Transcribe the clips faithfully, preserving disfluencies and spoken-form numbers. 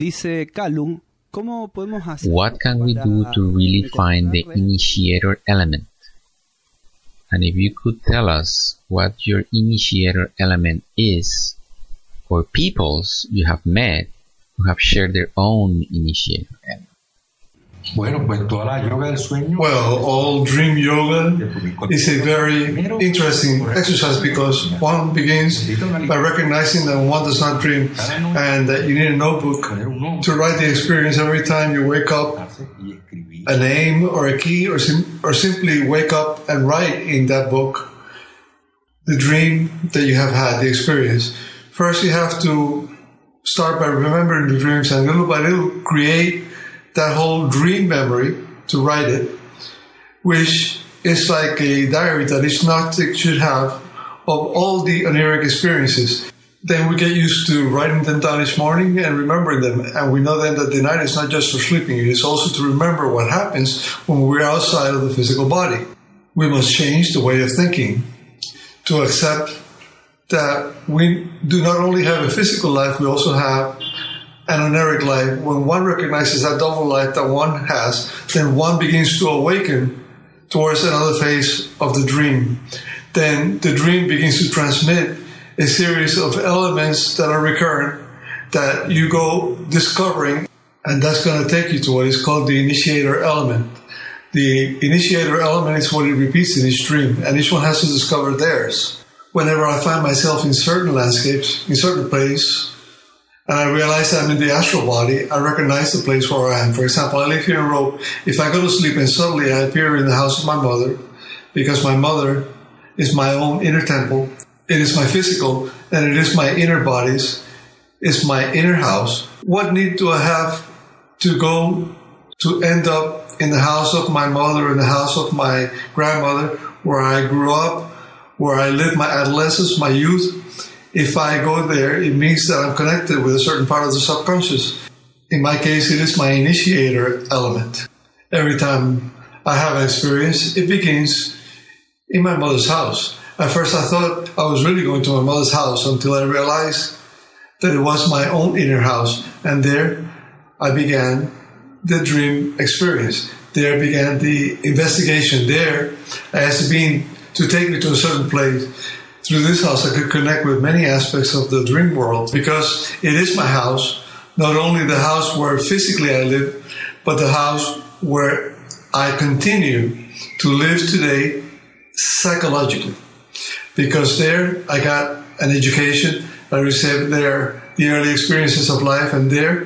Dice Calum, ¿cómo podemos hacer? What can we do to really find the initiator element? And if you could tell us what your initiator element is, or peoples you have met who have shared their own initiator element. Bueno, pues toda la yoga del sueño. Well, all dream yoga is a very interesting exercise because one begins by recognizing that one does not dream and that you need a notebook to write the experience every time you wake up, a name or a key, or, sim- or simply wake up and write in that book the dream that you have had, the experience. First, you have to start by remembering the dreams and little by little create that whole dream memory to write it, which is like a diary that each Gnostic should have of all the oniric experiences. Then we get used to writing them down each morning and remembering them. And we know then that the night is not just for sleeping, it is also to remember what happens when we're outside of the physical body. We must change the way of thinking to accept that we do not only have a physical life, we also have an oniric life. When one recognizes that double life that one has, then one begins to awaken towards another phase of the dream. Then the dream begins to transmit a series of elements that are recurrent that you go discovering, and that's going to take you to what is called the initiator element. The initiator element is what it repeats in each dream, and each one has to discover theirs. Whenever I find myself in certain landscapes, in certain places, and I realize I'm in the astral body, I recognize the place where I am. For example, I live here in Rome. If I go to sleep and suddenly I appear in the house of my mother, because my mother is my own inner temple, it is my physical, and it is my inner bodies, it's my inner house. What need do I have to go to end up in the house of my mother, in the house of my grandmother, where I grew up, where I lived my adolescence, my youth? If I go there, it means that I'm connected with a certain part of the subconscious. In my case, it is my initiator element. Every time I have an experience, it begins in my mother's house. At first, I thought I was really going to my mother's house until I realized that it was my own inner house. And there, I began the dream experience. There began the investigation. There, I asked the being to take me to a certain place. Through this house, I could connect with many aspects of the dream world because it is my house, not only the house where physically I live, but the house where I continue to live today psychologically. Because there I got an education, I received there the early experiences of life, and there,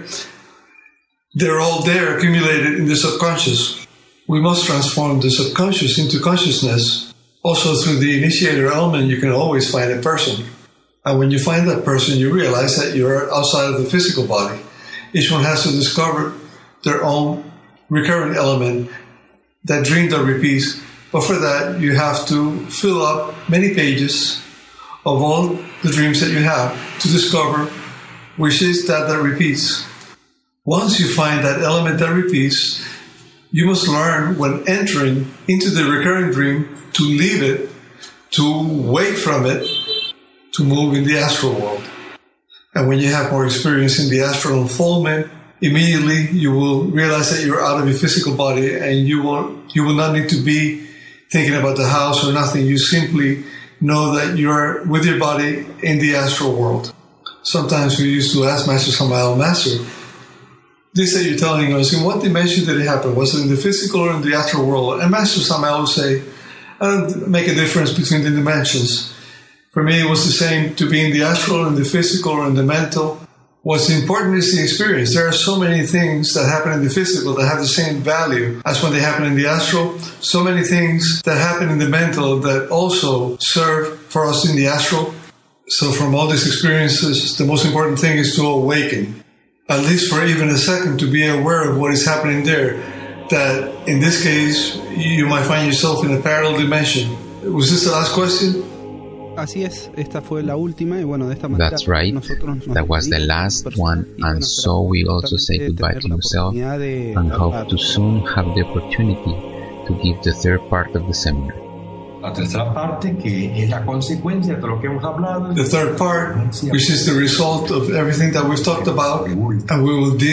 they're all there accumulated in the subconscious. We must transform the subconscious into consciousness. Also, through the initiator element, you can always find a person. And when you find that person, you realize that you're outside of the physical body. Each one has to discover their own recurrent element, that dream that repeats. But for that, you have to fill up many pages of all the dreams that you have to discover which is that that repeats. Once you find that element that repeats, you must learn when entering into the recurring dream to leave it, to wake from it, to move in the astral world. And when you have more experience in the astral unfoldment, immediately you will realize that you're out of your physical body and you will, you will not need to be thinking about the house or nothing. You simply know that you're with your body in the astral world. Sometimes we used to ask Master Samael, Master, this that you're telling us, in what dimension did it happen? Was it in the physical or in the astral world? And Master Samael would say, I don't make a difference between the dimensions. For me, it was the same to be in the astral, in the physical, or in the mental. What's important is the experience. There are so many things that happen in the physical that have the same value as when they happen in the astral. So many things that happen in the mental that also serve for us in the astral. So from all these experiences, the most important thing is to awaken. At least for even a second, to be aware of what is happening there. That in this case, you might find yourself in a parallel dimension. Was this the last question? Así es, esta fue la última y bueno, de esta manera. That's right. That was the last one, and so we also say goodbye to yourself and hope to soon have the opportunity to give the third part of the seminar. La tercera parte, que es la consecuencia de todo lo que hemos hablado. The third part, which is the result of everything that we've talked about, and we will deal